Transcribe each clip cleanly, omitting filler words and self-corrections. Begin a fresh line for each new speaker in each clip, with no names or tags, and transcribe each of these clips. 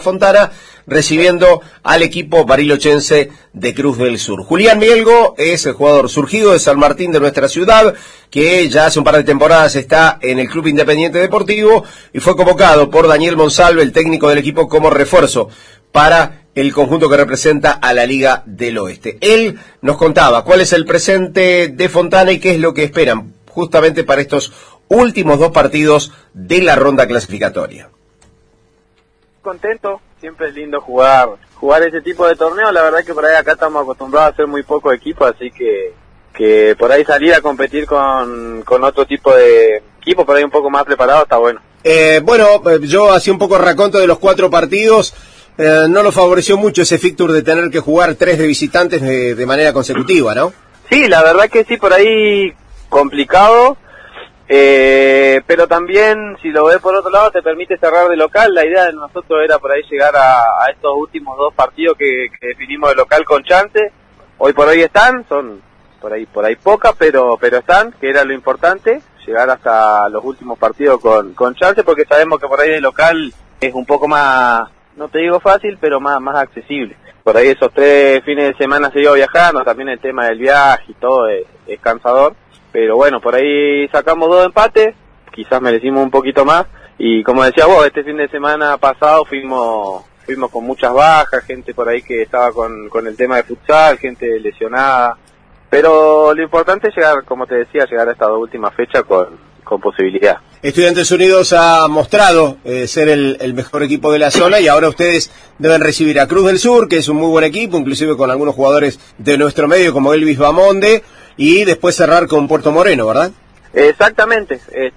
Fontana, recibiendo al equipo barilochense de Cruz del Sur. Julián Mielgo es el jugador surgido de San Martín de nuestra ciudad, que ya hace un par de temporadas está en el Club Independiente Deportivo y fue convocado por Daniel Monsalve, el técnico del equipo, como refuerzo para el conjunto que representa a la Liga del Oeste. Él nos contaba cuál es el presente de Fontana y qué es lo que esperan justamente para estos últimos dos partidos de la ronda clasificatoria.
Contento, siempre es lindo jugar ese tipo de torneo. La verdad que por ahí acá estamos acostumbrados a ser muy poco equipo, así que por ahí salir a competir con otro tipo de equipo, por ahí un poco más preparado, está bueno.
Yo hacía un poco raconto de los 4 partidos. No lo favoreció mucho ese fixture de tener que jugar 3 de visitantes de manera consecutiva, ¿no?
Sí, la verdad que sí, por ahí complicado. Pero también, si lo ves por otro lado, te permite cerrar de local. La idea de nosotros era por ahí llegar a estos últimos 2 partidos que definimos de local con chance. Hoy por hoy están, son por ahí pocas, pero están, que era lo importante, llegar hasta los últimos partidos con chance, porque sabemos que por ahí de local es un poco más, no te digo fácil, pero más accesible. Por ahí esos 3 fines de semana se iba viajando, también el tema del viaje y todo es cansador. Pero bueno, por ahí sacamos 2 empates, quizás merecimos un poquito más, y como decía vos, este fin de semana pasado fuimos con muchas bajas, gente por ahí que estaba con el tema de futsal, gente lesionada, pero lo importante es llegar, como te decía, llegar a esta última fecha con posibilidad.
Estudiantes Unidos ha mostrado ser el mejor equipo de la zona y ahora ustedes deben recibir a Cruz del Sur, que es un muy buen equipo, inclusive con algunos jugadores de nuestro medio como Elvis Bamonde, y después cerrar con Puerto Moreno, ¿verdad?
Exactamente.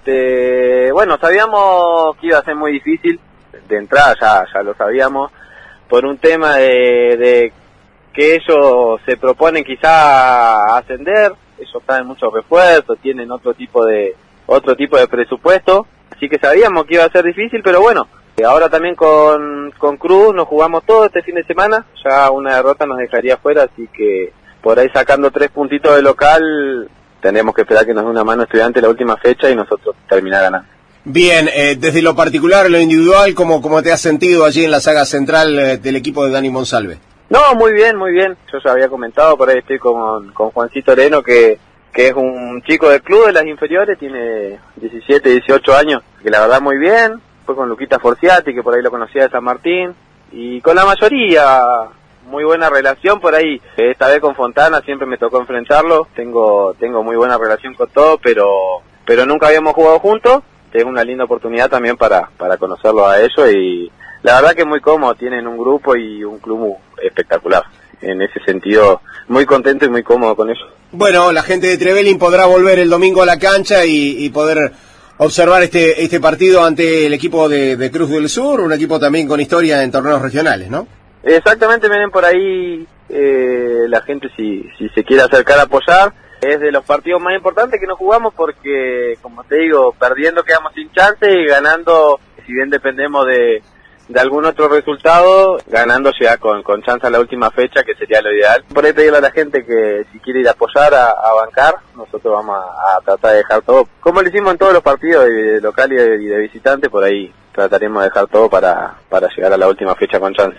Bueno, sabíamos que iba a ser muy difícil de entrada, ya lo sabíamos, por un tema de que ellos se proponen quizá ascender, ellos traen muchos refuerzos, tienen otro tipo de presupuesto, así que sabíamos que iba a ser difícil, pero bueno, ahora también con Cruz nos jugamos todo este fin de semana, ya una derrota nos dejaría fuera, así que por ahí sacando 3 puntitos de local, tendremos que esperar que nos dé una mano Estudiante la última fecha y nosotros terminar ganando.
Bien, desde lo particular, lo individual, ¿cómo te has sentido allí en la saga central del equipo de Dani Monsalve?
No, muy bien. Yo ya había comentado, por ahí estoy con Juancito Areno, que es un chico del club de las inferiores, tiene 17, 18 años, que la verdad muy bien. Fue con Luquita Forciati, que por ahí lo conocía de San Martín, y con la mayoría muy buena relación. Por ahí esta vez con Fontana siempre me tocó enfrentarlo, tengo muy buena relación con todo, pero nunca habíamos jugado juntos. Es una linda oportunidad también para conocerlo a ellos, y la verdad que muy cómodo, tienen un grupo y un club espectacular. En ese sentido, muy contento y muy cómodo con ellos.
Bueno, la gente de Trevelin podrá volver el domingo a la cancha y poder observar este partido ante el equipo de Cruz del Sur, un equipo también con historia en torneos regionales, ¿no?
Exactamente, miren por ahí la gente si se quiere acercar a apoyar. Es de los partidos más importantes que nos jugamos porque, como te digo, perdiendo quedamos sin chance y ganando, si bien dependemos de algún otro resultado, ganando llega con chance a la última fecha, que sería lo ideal. Por ahí pedirle a la gente que si quiere ir a apoyar, a bancar, nosotros vamos a tratar de dejar todo, como lo hicimos en todos los partidos de local y de visitante, por ahí trataremos de dejar todo para llegar a la última fecha con chance.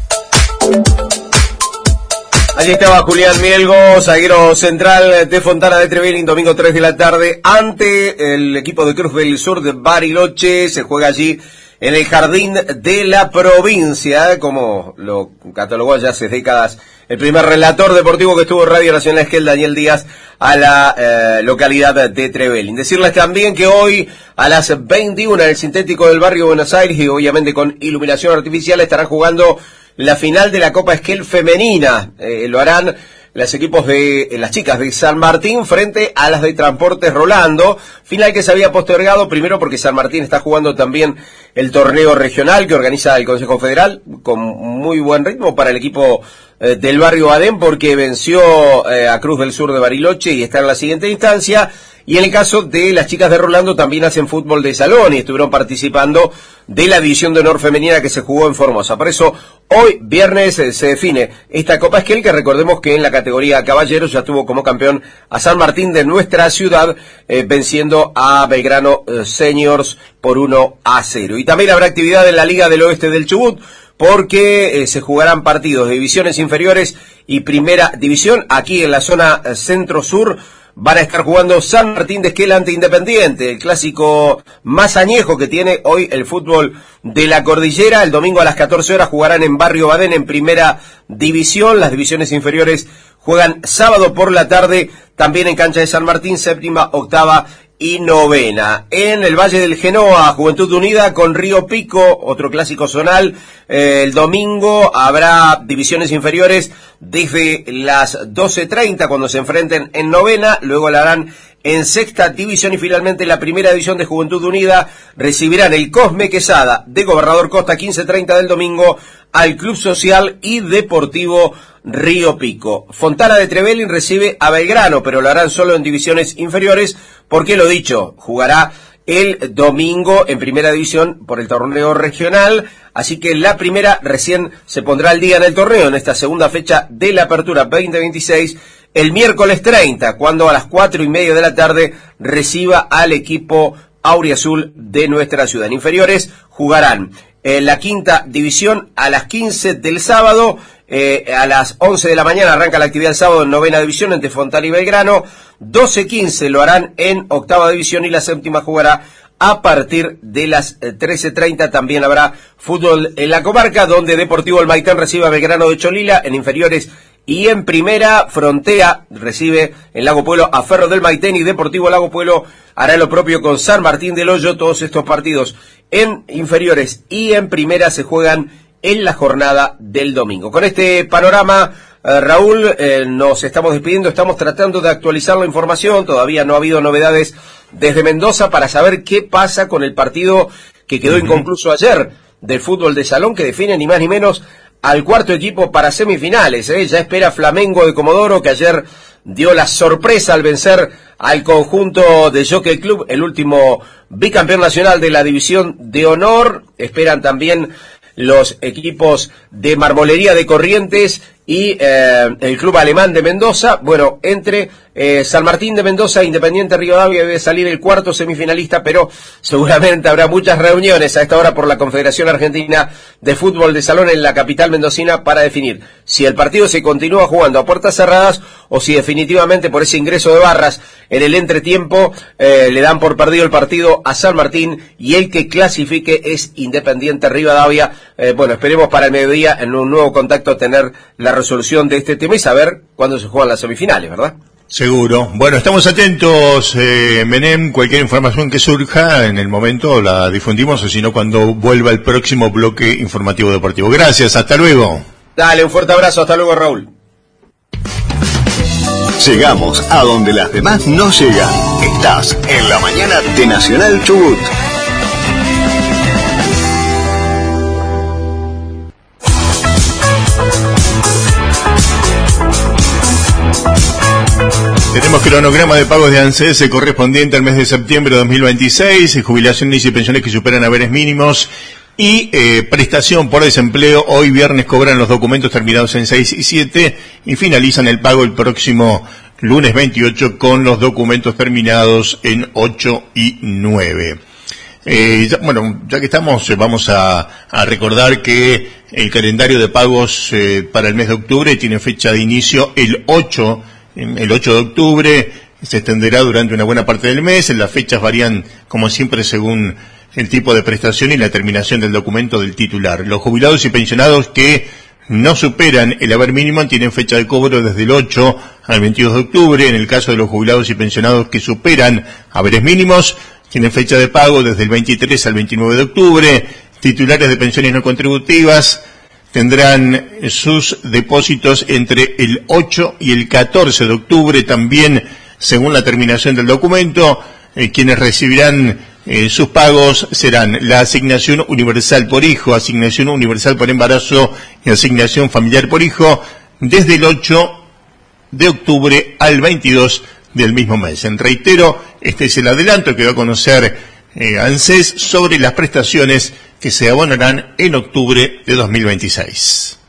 Allí estaba Julián Mielgo, zaguero central de Fontana de Trevelin, domingo 3 de la tarde, ante el equipo de Cruz del Sur de Bariloche. Se juega allí en el Jardín de la Provincia, como lo catalogó ya hace décadas el primer relator deportivo que estuvo en Radio Nacional, Esquel Daniel Díaz, a la localidad de Trevelin. Decirles también que hoy a las 21 en el sintético del barrio Buenos Aires, y obviamente con iluminación artificial, estarán jugando la final de la Copa Esquel femenina. Lo harán los equipos de las chicas de San Martín frente a las de Transportes Rolando, final que se había postergado primero porque San Martín está jugando también el torneo regional que organiza el Consejo Federal, con muy buen ritmo para el equipo del barrio Adén, porque venció a Cruz del Sur de Bariloche y está en la siguiente instancia. Y en el caso de las chicas de Rolando también hacen fútbol de salón y estuvieron participando de la división de honor femenina que se jugó en Formosa. Por eso hoy, viernes, se define esta Copa Esquel, que recordemos que en la categoría caballeros ya tuvo como campeón a San Martín de nuestra ciudad, venciendo a Belgrano Seniors por 1-0. Y también habrá actividad en la Liga del Oeste del Chubut, porque se jugarán partidos de divisiones inferiores y primera división. Aquí en la zona centro-sur van a estar jugando San Martín de Esquel ante Independiente, el clásico más añejo que tiene hoy el fútbol de la cordillera. El domingo a las 14 horas jugarán en Barrio Badén en primera división. Las divisiones inferiores juegan sábado por la tarde, también en cancha de San Martín, séptima, octava y novena. En el Valle del Genoa, Juventud Unida con Río Pico, otro clásico zonal. El domingo habrá divisiones inferiores desde las 12:30 cuando se enfrenten en novena, luego la harán en sexta división y finalmente la primera división de Juventud Unida recibirán el Cosme Quesada de Gobernador Costa 15:30 del domingo al Club Social y Deportivo Río Pico. Fontana de Trevelin recibe a Belgrano, pero lo harán solo en divisiones inferiores, porque lo dicho, jugará el domingo en primera división por el torneo regional, así que la primera recién se pondrá al día en el torneo, en esta segunda fecha de la apertura 2026, el miércoles 30, cuando a las 4:30 de la tarde reciba al equipo auriazul de nuestra ciudad. En inferiores jugarán en la quinta división a las 15 del sábado, a las 11 de la mañana arranca la actividad el sábado en novena división entre Fontana y Belgrano, 12:15 lo harán en octava división y la séptima jugará a partir de las 13:30. También habrá fútbol en la comarca, donde Deportivo El Maitén recibe a Belgrano de Cholila en inferiores. Y en primera, Frontea recibe en Lago Pueblo a Ferro del Maitén y Deportivo Lago Pueblo hará lo propio con San Martín del Hoyo. Todos estos partidos en inferiores y en primera se juegan en la jornada del domingo. Con este panorama, Raúl, nos estamos despidiendo, estamos tratando de actualizar la información, todavía no ha habido novedades desde Mendoza para saber qué pasa con el partido que quedó inconcluso ayer del fútbol de salón, que define ni más ni menos al cuarto equipo para semifinales. Ya espera Flamengo de Comodoro, que ayer dio la sorpresa al vencer al conjunto de Jockey Club, el último bicampeón nacional de la división de honor. Esperan también los equipos de Marmolería de Corrientes y el club alemán de Mendoza. Bueno, entre San Martín de Mendoza e Independiente Rivadavia debe salir el cuarto semifinalista, pero seguramente habrá muchas reuniones a esta hora por la Confederación Argentina de Fútbol de Salón en la capital mendocina para definir si el partido se continúa jugando a puertas cerradas o si definitivamente por ese ingreso de barras en el entretiempo le dan por perdido el partido a San Martín y el que clasifique es Independiente Rivadavia. Bueno, esperemos para el mediodía en un nuevo contacto tener la resolución de este tema y saber cuándo se juegan las semifinales, ¿verdad?
Seguro. Bueno, estamos atentos, Menem, cualquier información que surja en el momento la difundimos, o si no cuando vuelva el próximo bloque informativo deportivo. Gracias, hasta luego.
Dale, un fuerte abrazo, hasta luego, Raúl.
Llegamos a donde las demás no llegan. Estás en la mañana de Nacional Chubut.
Tenemos cronograma de pagos de ANSES correspondiente al mes de septiembre de 2026, jubilaciones y pensiones que superan haberes mínimos y prestación por desempleo. Hoy viernes cobran los documentos terminados en 6 y 7 y finalizan el pago el próximo lunes 28 con los documentos terminados en 8 y 9. Ya que estamos, vamos a recordar que el calendario de pagos para el mes de octubre tiene fecha de inicio el 8 de octubre, se extenderá durante una buena parte del mes. Las fechas varían, como siempre, según el tipo de prestación y la terminación del documento del titular. Los jubilados y pensionados que no superan el haber mínimo tienen fecha de cobro desde el 8 al 22 de octubre. En el caso de los jubilados y pensionados que superan haberes mínimos, tienen fecha de pago desde el 23 al 29 de octubre. Titulares de pensiones no contributivas tendrán sus depósitos entre el 8 y el 14 de octubre, también según la terminación del documento. Quienes recibirán sus pagos serán la asignación universal por hijo, asignación universal por embarazo y asignación familiar por hijo desde el 8 de octubre al 22 del mismo mes. Reitero, este es el adelanto que va a conocer ANSES sobre las prestaciones que se abonarán en octubre de 2026.